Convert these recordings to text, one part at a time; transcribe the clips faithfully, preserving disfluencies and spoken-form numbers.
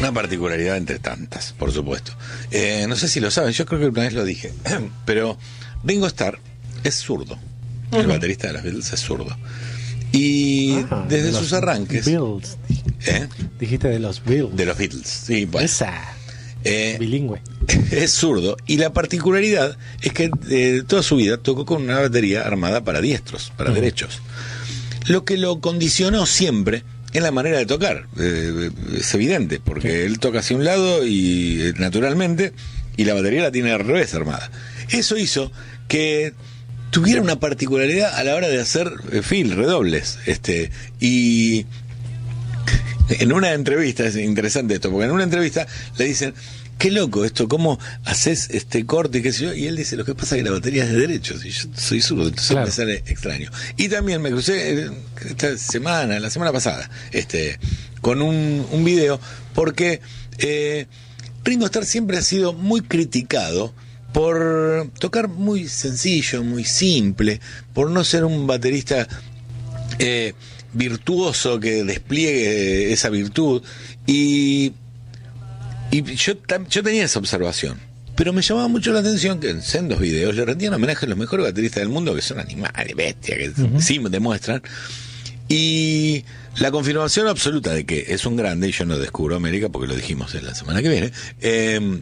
Una particularidad entre tantas, por supuesto. Eh, no sé si lo saben, yo creo que una vez lo dije, pero Ringo Starr es zurdo. Uh-huh. El baterista de los Beatles es zurdo. Y ah, desde sus arranques... Beatles. ¿Eh? Dijiste de los Beatles. De los Beatles, sí. Bueno. Esa. Eh, bilingüe. Es zurdo. Y la particularidad es que eh, toda su vida tocó con una batería armada para diestros, para uh-huh. derechos. Lo que lo condicionó siempre en la manera de tocar. Eh, es evidente, porque sí. él toca hacia un lado y eh, naturalmente, y la batería la tiene al revés armada. Eso hizo que tuviera una particularidad a la hora de hacer eh, fill, redobles. Este, y en una entrevista, es interesante esto, porque en una entrevista le dicen, qué loco esto, ¿cómo haces este corte y qué sé yo? Y él dice, lo que pasa es que la batería es de derechos y yo soy zurdo, entonces claro. me sale extraño. Y también me crucé esta semana, la semana pasada, este, con un, un video, porque eh, Ringo Starr siempre ha sido muy criticado por tocar muy sencillo, muy simple, por no ser un baterista eh, virtuoso que despliegue esa virtud. Y Y yo, yo tenía esa observación, pero me llamaba mucho la atención que en sendos videos le rendían homenaje a los mejores bateristas del mundo, que son animales, bestias, que uh-huh. sí me demuestran. Y la confirmación absoluta de que es un grande, y yo no descubro América porque lo dijimos en la semana que viene, eh,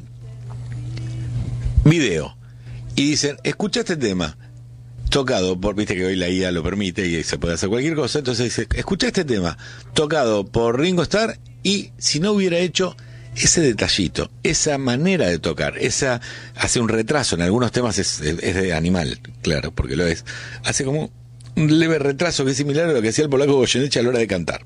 video. Y dicen, escucha este tema, tocado por, viste que hoy la I A lo permite y se puede hacer cualquier cosa, entonces dice, escucha este tema, tocado por Ringo Starr, y si no hubiera hecho ese detallito, esa manera de tocar, esa hace un retraso, en algunos temas es, es de animal, claro, porque lo es, hace como un leve retraso que es similar a lo que hacía el polaco Goyeneche a la hora de cantar,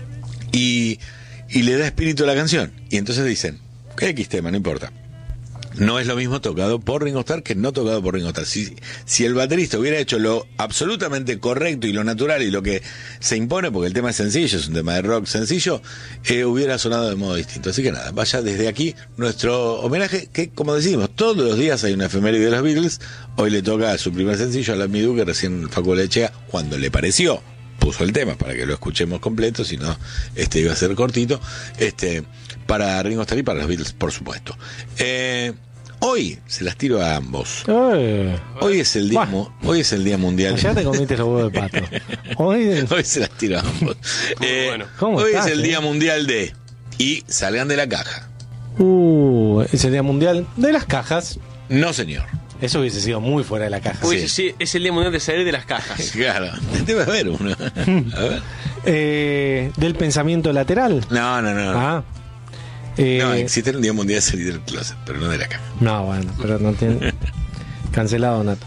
y, y le da espíritu a la canción, y entonces dicen, X tema, no importa, no es lo mismo tocado por Ringo Starr que no tocado por Ringo Starr. Si, si el baterista hubiera hecho lo absolutamente correcto y lo natural y lo que se impone, porque el tema es sencillo, es un tema de rock sencillo, eh, hubiera sonado de modo distinto. Así que nada, vaya desde aquí nuestro homenaje, que como decimos, todos los días hay una efeméride de los Beatles. Hoy le toca su primer sencillo a la Midú, que recién Facu Lechea, cuando le pareció, puso el tema para que lo escuchemos completo, si no este iba a ser cortito, este para Ringo Starr y para los Beatles, por supuesto. Eh, hoy se las tiro a ambos. Eh, hoy es el día mu- hoy es el día mundial. Ya te comiste los huevos de pato. Hoy, hoy se las tiro a ambos. Eh, bueno. ¿Cómo hoy estás, es el eh? día mundial de y salgan de la caja. Uh, es el día mundial de las cajas. No, señor. Eso hubiese sido muy fuera de la caja. Uy, sí. sí, es el día mundial de salir de las cajas. Claro, debe haber uno. A ver. Eh, del pensamiento lateral. No, no, no. Ah. Eh, no, existe un día mundial de salir del closet, pero no de la caja. No, bueno, pero no tiene. Cancelado, Nato.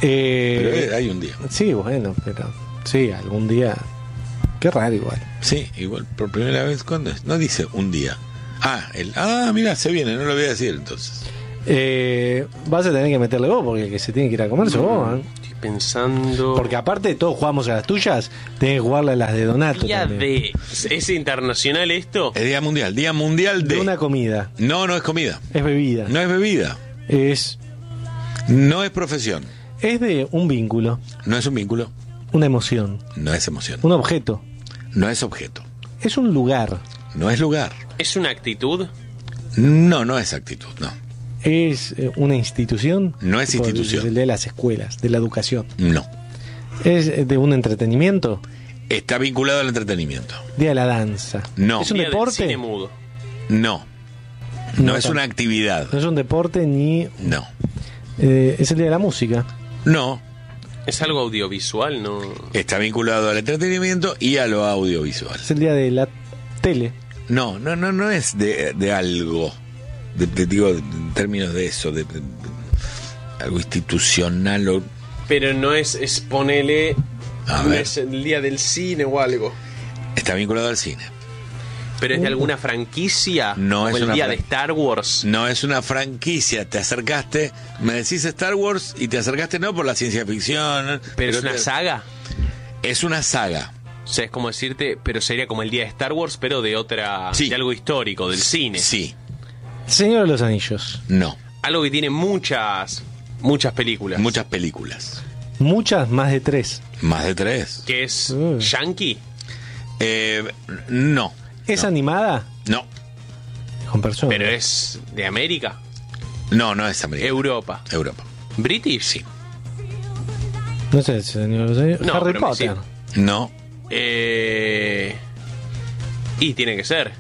Eh, pero hay un día. Sí, bueno, pero. Sí, algún día. Qué raro, igual. Sí, igual, por primera vez, ¿cuándo es? No dice un día. Ah, el, ah, mira, se viene, no lo voy a decir entonces. Eh, vas a tener que meterle vos, porque el que se tiene que ir a comer sos vos, ¿eh? Estoy pensando. Porque aparte de todos jugamos a las tuyas, tenés que jugarle a las de Donato. Día también. de. ¿Es internacional esto? El día mundial, día mundial de. De una comida. No, no es comida. Es bebida. No es bebida. Es. No es profesión. Es de un vínculo. No es un vínculo. Una emoción. No es emoción. Un objeto. No es objeto. Es un lugar. No es lugar. ¿Es una actitud? No, no es actitud, no. ¿Es eh, una institución? No es institución. El de las escuelas, de la educación. No. ¿Es de un entretenimiento? Está vinculado al entretenimiento. Día de la danza. No. ¿Es un Día del deporte? cine mudo. No. No, No es tan- una actividad. No es un deporte ni... No. Eh, es el día de la música. No. ¿Es algo audiovisual? No. Está vinculado al entretenimiento y a lo audiovisual. Es el día de la tele. No, no, no, no es de, de algo. De, de- digo, en términos de eso, de, de- de algo institucional o... Pero no es, es ponele. A no ver. es el día del cine o algo. Está vinculado al cine. ¿Pero es de alguna franquicia? No ¿O es el una día fran- de Star Wars? No es una franquicia. Te acercaste, me decís Star Wars y te acercaste no por la ciencia ficción. ¿Pero es una te- saga? Es una saga. O sea, es como decirte, pero sería como el día de Star Wars, pero de otra. Sí. De algo histórico, del cine. Sí. Señor de los Anillos. No. Algo que tiene muchas. Muchas películas. Muchas películas. Muchas, más de tres. Más de tres. Que es. Uh. Yankee. Eh, no. ¿Es no. animada? No. Con personas. Pero es de América. No, no es América. Europa. Europa. British. Sí. No sé, señor. No, Harry pero me- Potter. sí. No. Eh, y tiene que ser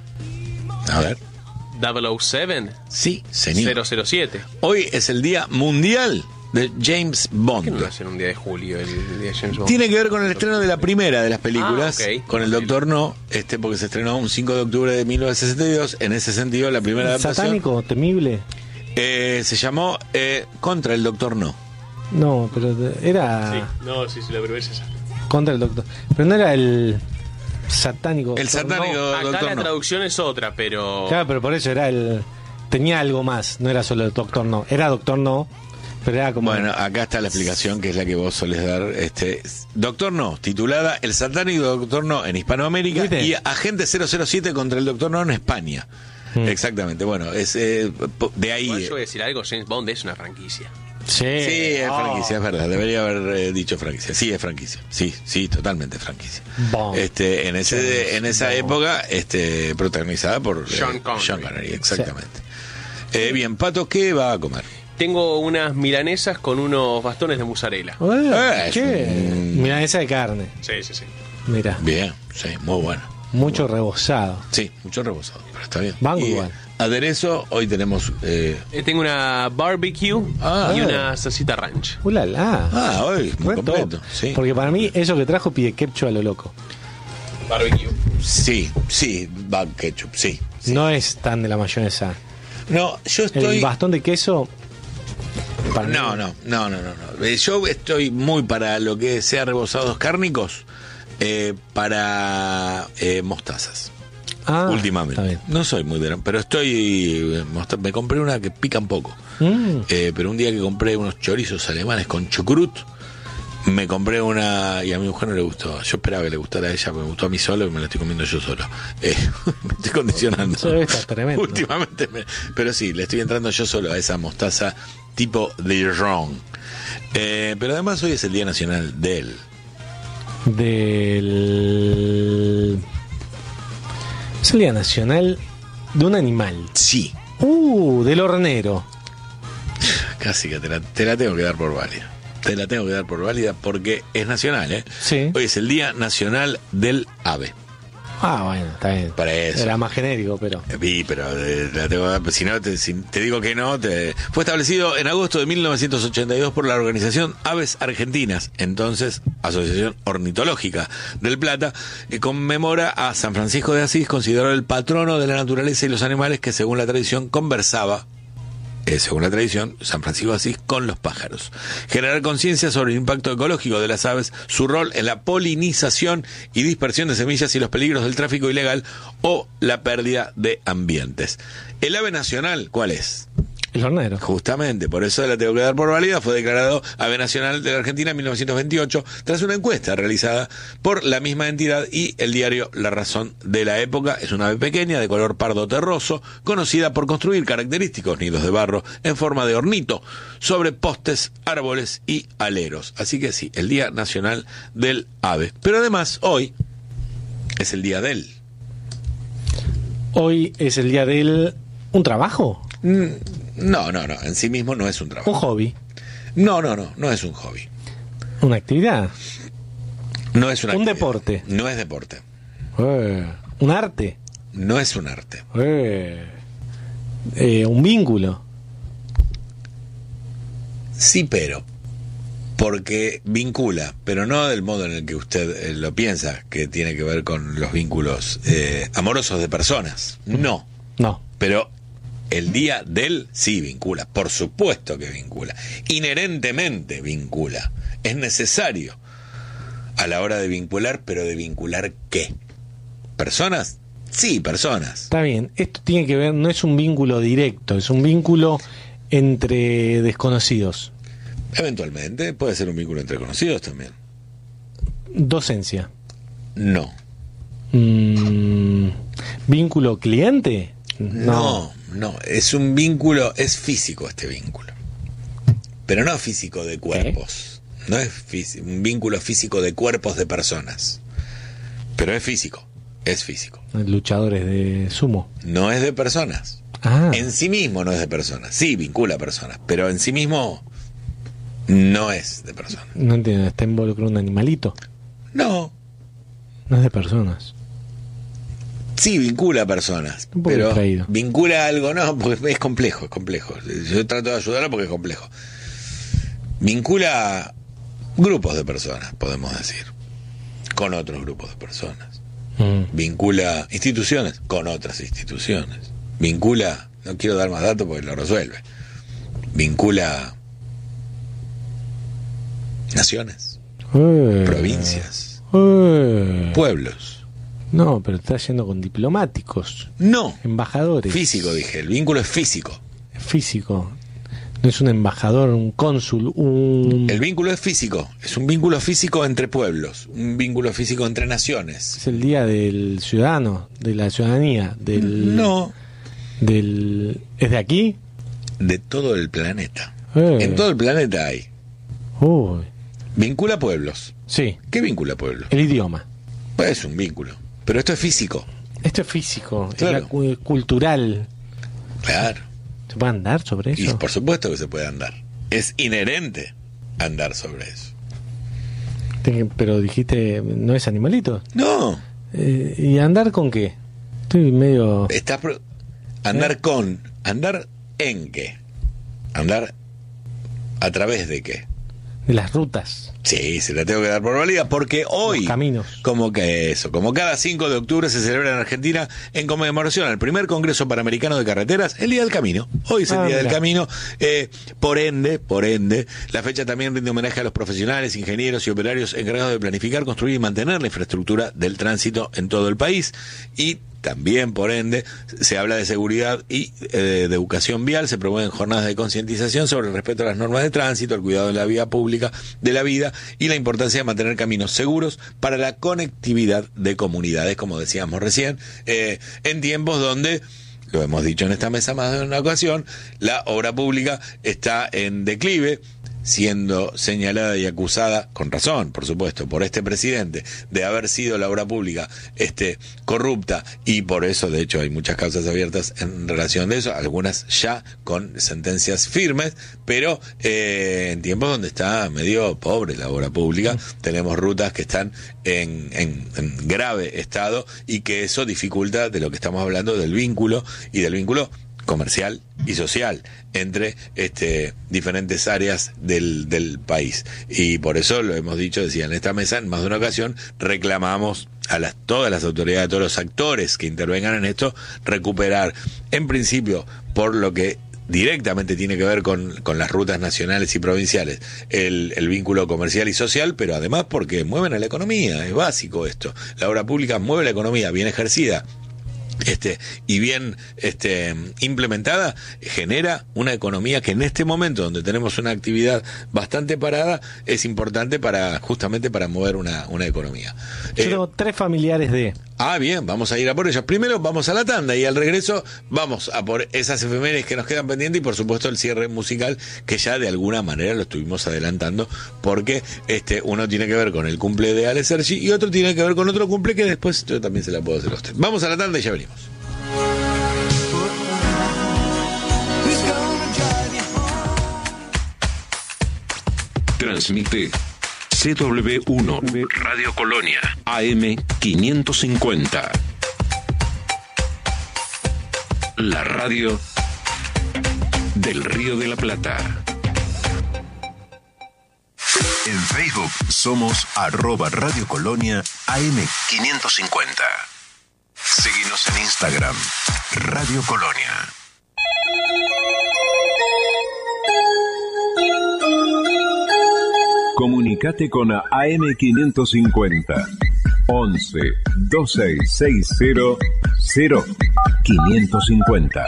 A ver. double oh seven. Sí, señor. cero cero siete. Hoy es el Día Mundial de James Bond. ¿Por qué no lo hacen un día de julio el, el día de James Bond? Tiene que ver con el estreno de la primera de las películas, Ah, ok. con el Doctor No, este porque se estrenó un cinco de octubre de mil novecientos sesenta y dos. En ese sentido, la primera adaptación Satánico, temible. eh, se llamó eh, Contra el Doctor No. No, pero era Sí, no, sí, sí, la primera es esa. contra el doctor. Pero no era el satánico. El Doctor satánico No. Acá Doctor la No. traducción es otra, pero... Claro, pero por eso era el. Tenía algo más, no era solo el Doctor No. Era Doctor No, pero era como. Bueno, acá está la explicación que es la que vos solés dar. Este, Doctor No, titulada El satánico Doctor No en Hispanoamérica ¿Viste? y Agente cero cero siete contra el Doctor No en España. Mm. Exactamente, bueno, es eh, po- de ahí. Igual yo voy a decir algo, James Bond es una franquicia. Sí, Sí, es Oh. franquicia, es verdad. Debería haber eh, dicho franquicia. Sí, es franquicia. Sí, sí, totalmente franquicia. Bond. Este, en ese, en esa Bond. época, este, protagonizada por eh, Sean Connery. Sean Connery, exactamente. Eh, bien, Pato, ¿qué va a comer? Tengo unas milanesas con unos bastones de mozzarella. Eh, Eh, ¿Qué? es un- Mira, esa de carne. Sí, sí, sí. Mira, Bien, sí, muy bueno. mucho rebozado. Sí, mucho rebozado, pero está bien. Banco Y, igual. aderezo, hoy tenemos. Eh, Eh, tengo una barbecue Ah. y una salsita ranch. Ulala. ah, hoy, muy Re top. completo. Sí. Porque para mí, eso que trajo pide ketchup a lo loco. Barbecue. sí, sí, va ketchup, sí. sí. No es tan de la mayonesa. No, yo El estoy. bastón de queso. para No, mí- no, no, no, no, no. Eh, Yo estoy muy para lo que sea rebozados cárnicos, eh, para eh, mostazas. Ah, últimamente. está bien. No soy muy de, pero estoy. eh, mosta- Me compré una que pica un poco. Mm. Eh, pero un día que compré unos chorizos alemanes con chucrut, me compré una y a mi mujer no le gustó. Yo esperaba que le gustara a ella, pero me gustó a mí solo y me la estoy comiendo yo solo. Eh, me estoy condicionando. Eso está tremendo. Últimamente, me- pero sí, le estoy entrando yo solo a esa mostaza tipo Dijon. Eh, pero además hoy es el Día Nacional del... Del. Es el Día Nacional de un animal. Sí, Uh, del hornero. casi que te la, te la tengo que dar por válida. Te la tengo que dar por válida porque es nacional, ¿eh? Sí. Hoy es el Día Nacional del Ave. Ah, bueno, está bien. Para eso. Era más genérico, pero. Vi, pero eh, la tengo que dar, pues, si no, te, si te digo que no, te... fue establecido en agosto de mil novecientos ochenta y dos por la organización Aves Argentinas, entonces Asociación Ornitológica del Plata, que conmemora a San Francisco de Asís, considerado el patrono de la naturaleza y los animales, que según la tradición conversaba, eh, según la tradición, San Francisco de Asís con los pájaros. Generar conciencia sobre el impacto ecológico de las aves, su rol en la polinización y dispersión de semillas y los peligros del tráfico ilegal o la pérdida de ambientes. El ave nacional, ¿cuál es? El hornero. Justamente, por eso la tengo que dar por válida, fue declarado ave nacional de la Argentina en mil novecientos veintiocho, tras una encuesta realizada por la misma entidad y el diario La Razón de la época. Es una ave pequeña, de color pardo terroso, conocida por construir característicos nidos de barro en forma de hornito sobre postes, árboles y aleros. Así que sí, el Día Nacional del Ave. Pero además, hoy es el día del... Hoy es el día del. ¿Un trabajo? Mm, No, no, no, en sí mismo no es un ¿Un trabajo. hobby? No, no, no, no es un hobby. ¿Una actividad? No es una Un actividad. deporte. No es deporte. Eh, ¿Un arte? No es un arte. Eh, eh, ¿Un vínculo? Sí, pero. Porque vincula, pero no del modo en el que usted eh, lo piensa, que tiene que ver con los vínculos eh, amorosos de personas. No. No. Pero el día del sí vincula. Por supuesto que vincula. Inherentemente vincula. Es necesario a la hora de vincular, pero ¿de vincular qué? ¿Personas? Sí, personas. Está bien. Esto tiene que ver, no es un vínculo directo, es un vínculo entre desconocidos. Eventualmente puede ser un vínculo entre conocidos también. Docencia. No. Mm, ¿Vínculo cliente? No, no, es un vínculo, es físico este vínculo. Pero no físico de cuerpos. No es fí- un vínculo físico de cuerpos de personas. Pero es físico. Es físico. Luchadores de sumo. No es de personas. Ah. En sí mismo no es de personas. Sí, vincula a personas, pero en sí mismo no es de personas. No entiendo, ¿está involucrado un animalito? No. No es de personas. Sí, vincula a personas, Un poco pero distraído. vincula algo, no, porque es complejo, es complejo. Yo trato de ayudarlo porque es complejo. Vincula grupos de personas, podemos decir, con otros grupos de personas. Mm. Vincula instituciones con otras instituciones. Vincula, no quiero dar más datos porque lo resuelve. Vincula naciones, Eh. provincias, Eh. pueblos. No, pero está yendo con diplomáticos, No, embajadores. físico dije, el vínculo es físico. Físico. No es un embajador, un cónsul, un... El vínculo es físico, es un vínculo físico entre pueblos, un vínculo físico entre naciones. Es el día del ciudadano, de la ciudadanía, del... No, del... ¿Es de aquí? de todo el planeta. Eh. En todo el planeta hay. Uy. Vincula pueblos. Sí, ¿Qué vincula pueblos? el idioma. Pues es un vínculo, pero esto es físico. Esto es físico, Claro. es la cu- cultural. Claro. ¿Se puede andar sobre Y eso? por supuesto que se puede andar. Es inherente andar sobre eso. Te- Pero dijiste, ¿no es animalito? No, Eh, ¿Y andar con qué? Estoy medio... está pro- andar ¿Eh? con, andar en qué, andar a través de qué. de las rutas. Sí, se la tengo que dar por válida porque hoy, Los caminos. como que eso, como cada cinco de octubre se celebra en Argentina en conmemoración al primer Congreso Panamericano de Carreteras, el Día del Camino. Hoy es el Ah, Día del mirá. Camino. Eh, por ende, por ende, la fecha también rinde homenaje a los profesionales, ingenieros y operarios encargados de planificar, construir y mantener la infraestructura del tránsito en todo el país. Y también, por ende, se habla de seguridad y eh, de educación vial, se promueven jornadas de concientización sobre el respeto a las normas de tránsito, el cuidado de la vía pública, de la vida y la importancia de mantener caminos seguros para la conectividad de comunidades, como decíamos recién, eh, en tiempos donde, lo hemos dicho en esta mesa más de una ocasión, la obra pública está en declive, siendo señalada y acusada, con razón, por supuesto, por este presidente, de haber sido la obra pública este, corrupta, y por eso, de hecho, hay muchas causas abiertas en relación de eso, algunas ya con sentencias firmes, pero eh, en tiempos donde está medio pobre la obra pública, tenemos rutas que están en, en, en grave estado, y que eso dificulta de lo que estamos hablando del vínculo, y del vínculo comercial y social entre este diferentes áreas del, del país. Y por eso lo hemos dicho, decía en esta mesa, en más de una ocasión, reclamamos a las, todas las autoridades, a todos los actores que intervengan en esto, recuperar, en principio, por lo que directamente tiene que ver con, con las rutas nacionales y provinciales, el, el vínculo comercial y social, pero además porque mueven a la economía, es básico esto. La obra pública mueve la economía, bien ejercida, este y bien este implementada, genera una economía que en este momento, donde tenemos una actividad bastante parada, es importante para justamente para mover una, una economía. Yo Eh, tengo tres familiares de... Ah, bien, vamos a ir a por ellos. Primero vamos a la tanda y al regreso vamos a por esas efemérides que nos quedan pendientes y por supuesto el cierre musical, que ya de alguna manera lo estuvimos adelantando, porque este uno tiene que ver con el cumple de Ale Sergi y otro tiene que ver con otro cumple que después yo también se la puedo hacer a usted. Vamos a la tanda y ya venimos. Transmite C W uno Radio Colonia A M quinientos cincuenta. La radio del Río de la Plata. En Facebook somos arroba Radio Colonia A M quinientos cincuenta. Síguenos en Instagram, Radio Colonia. Comunicate con A M quinientos cincuenta. once dos seis seis cero cero quinientos cincuenta.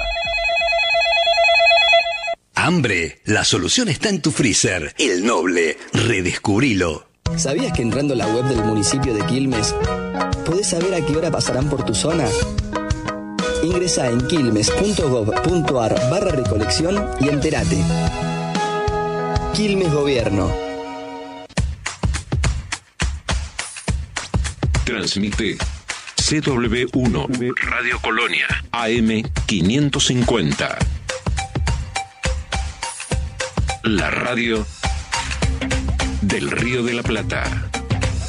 Hambre, la solución está en tu freezer. El Noble, redescubrilo. ¿Sabías que entrando a la web del municipio de Quilmes podés saber a qué hora pasarán por tu zona? Ingresa en quilmes.gov.ar barra recolección y entérate. Quilmes Gobierno. Transmite C W uno Radio Colonia A M quinientos cincuenta. La radio del Río de la Plata.